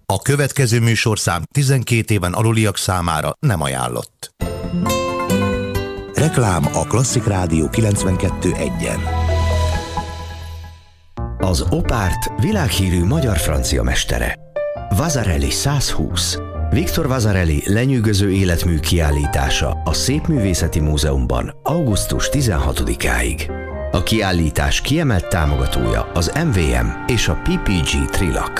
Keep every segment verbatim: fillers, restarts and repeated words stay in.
A következő műsorszám tizenkét éven aluliak számára nem ajánlott. Reklám a Klasszik Rádió kilencvenkettő egyen. Az Opárt világhírű magyar-francia mestere. Vasarely százhúsz. Viktor Vasarely lenyűgöző életmű kiállítása a Szépművészeti Múzeumban augusztus tizenhatodikáig. A kiállítás kiemelt támogatója az em vé em és a pé pé gé Trilak.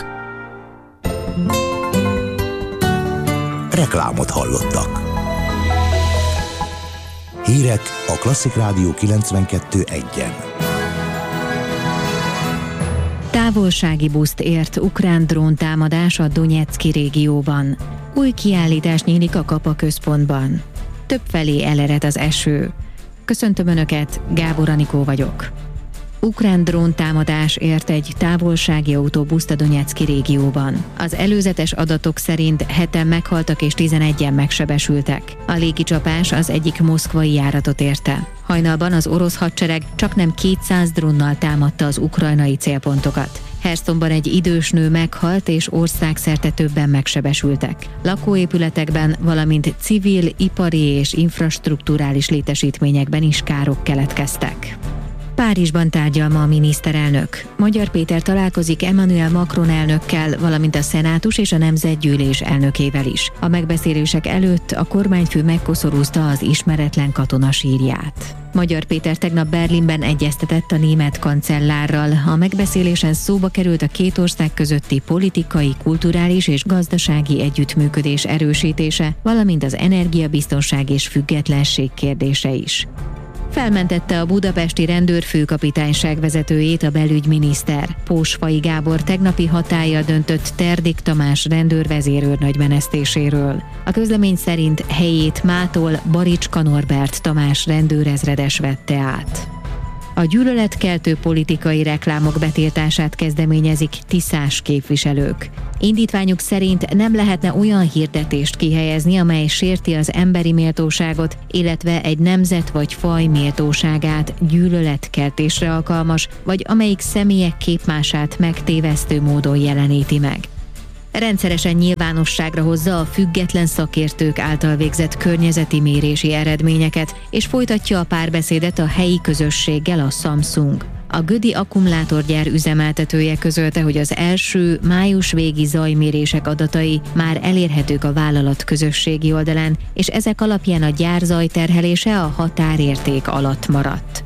Reklámot hallottak. Hírek a Klasszik Rádió kilencvenkettő egyen. Távolsági buszt ért ukrán dróntámadás a Donetszki régióban. Új kiállítás nyílik a Kapa központban. Többfelé elered az eső. Köszöntöm Önöket, Gábor Anikó vagyok. Ukrán dróntámadás ért egy távolsági autóbuszt a Donetszki régióban. Az előzetes adatok szerint heten meghaltak és tizenegyen megsebesültek. A légicsapás az egyik moszkvai járatot érte. Hajnalban az orosz hadsereg csaknem kétszáz drónnal támadta az ukrajnai célpontokat. Herstonban egy idős nő meghalt és országszerte többen megsebesültek. Lakóépületekben, valamint civil, ipari és infrastrukturális létesítményekben is károk keletkeztek. Párizsban tárgyal ma a miniszterelnök. Magyar Péter találkozik Emmanuel Macron elnökkel, valamint a Szenátus és a Nemzetgyűlés elnökével is. A megbeszélések előtt a kormányfő megkoszorúzta az ismeretlen katona sírját. Magyar Péter tegnap Berlinben egyeztetett a német kancellárral. A megbeszélésen szóba került a két ország közötti politikai, kulturális és gazdasági együttműködés erősítése, valamint az energiabiztonság és függetlenség kérdése is. Felmentette a budapesti rendőrfőkapitányság vezetőjét a belügyminiszter. Pósfai Gábor tegnapi hatállyal döntött Terdik Tamás rendőrvezérőrnagy menesztéséről. A közlemény szerint helyét mától Baricska Norbert Tamás rendőrezredes vette át. A gyűlöletkeltő politikai reklámok betiltását kezdeményezik tiszás képviselők. Indítványuk szerint nem lehetne olyan hirdetést kihelyezni, amely sérti az emberi méltóságot, illetve egy nemzet vagy faj méltóságát, gyűlöletkeltésre alkalmas, vagy amelyik személyek képmását megtévesztő módon jeleníti meg. Rendszeresen nyilvánosságra hozza a független szakértők által végzett környezeti mérési eredményeket, és folytatja a párbeszédet a helyi közösséggel a Samsung. A Gödi akkumulátorgyár üzemeltetője közölte, hogy az első május végi zajmérések adatai már elérhetők a vállalat közösségi oldalán, és ezek alapján a gyár zajterhelése a határérték alatt maradt.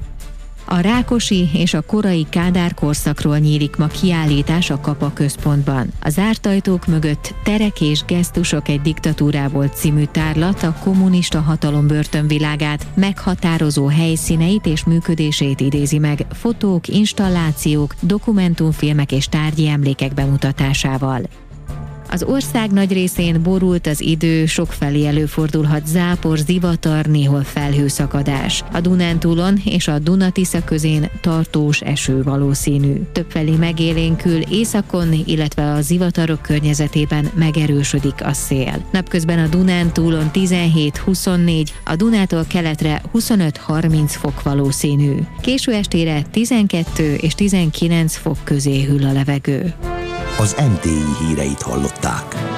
A Rákosi és a korai Kádár korszakról nyílik ma kiállítás a Kapa központban. A zárt ajtók mögött Terek és gesztusok egy diktatúrából című tárlat a kommunista hatalom börtönvilágát, meghatározó helyszíneit és működését idézi meg fotók, installációk, dokumentumfilmek és tárgyi emlékek bemutatásával. Az ország nagy részén borult az idő, sokfelé előfordulhat zápor, zivatar, néhol felhőszakadás. A Dunántúlon és a Duna-Tisza közén tartós eső valószínű. Többfelé megélénkül, északon, illetve a zivatarok környezetében megerősödik a szél. Napközben a Dunántúlon tizenhét-huszonnégy, a Dunától keletre huszonöt-harminc fok valószínű. Késő estére tizenkettő és tizenkilenc fok közé hűl a levegő. Az em té i híreit hallották.